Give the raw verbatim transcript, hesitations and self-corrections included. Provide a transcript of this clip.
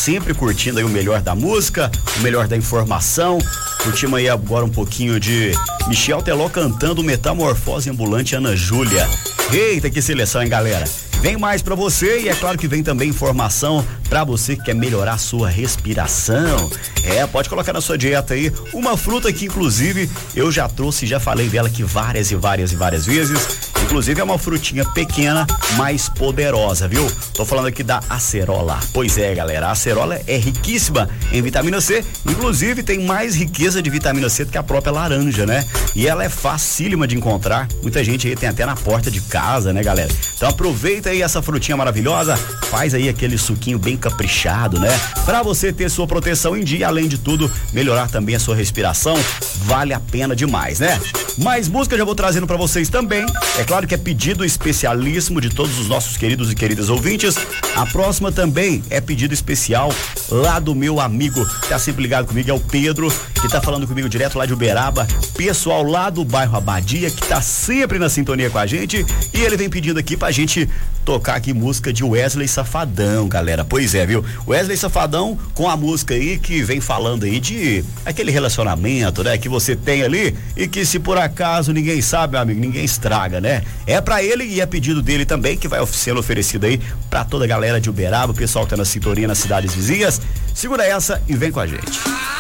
sempre curtindo aí o melhor da música, o melhor da informação. Curtimos aí agora um pouquinho de Michel Teló cantando Metamorfose Ambulante, Ana Júlia. Eita, que seleção, hein, galera? Vem mais pra você e é claro que vem também informação pra você que quer melhorar a sua respiração. É, pode colocar na sua dieta aí uma fruta que inclusive eu já trouxe e já falei dela aqui várias e várias e várias vezes. Inclusive é uma frutinha pequena, mais poderosa, viu? Tô falando aqui da acerola. Pois é, galera, a acerola é riquíssima em vitamina C, inclusive tem mais riqueza de vitamina C do que a própria laranja, né? E ela é facílima de encontrar, muita gente aí tem até na porta de casa, né, galera? Então aproveita aí essa frutinha maravilhosa, faz aí aquele suquinho bem caprichado, né? Pra você ter sua proteção em dia, além de tudo, melhorar também a sua respiração, vale a pena demais, né? Mais música já vou trazendo pra vocês também, é claro que é pedido especialíssimo de todos os nossos queridos e queridas ouvintes. A próxima também é pedido especial lá do meu amigo, tá sempre ligado comigo, é o Pedro, que tá falando comigo direto lá de Uberaba, pessoal lá do bairro Abadia, que tá sempre na sintonia com a gente, e ele vem pedindo aqui pra gente tocar aqui música de Wesley Safadão, galera. Pois é, viu? Wesley Safadão com a música aí que vem falando aí de aquele relacionamento, né, que você tem ali e que se por acaso ninguém sabe, meu amigo, ninguém estraga, né? É pra ele e é pedido dele também, que vai sendo oferecido aí pra toda a galera de Uberaba, o pessoal que tá na sintonia nas cidades vizinhas. Segura essa e vem com a gente.